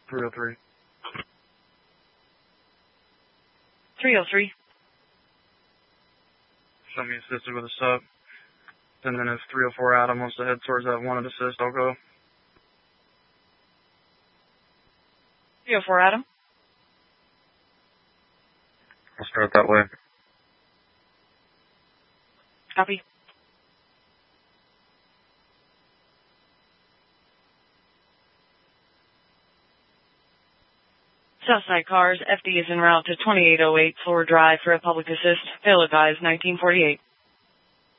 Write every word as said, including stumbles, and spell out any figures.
three oh three. three oh three. Show me assisted with a sub. And then if three oh four Adam wants to head towards that wanted assist, I'll go. three oh four Adam. I'll start that way. Copy. Southside cars, F D is en route to twenty-eight oh eight Floor Drive for a public assist. Fail advised, nineteen forty-eight.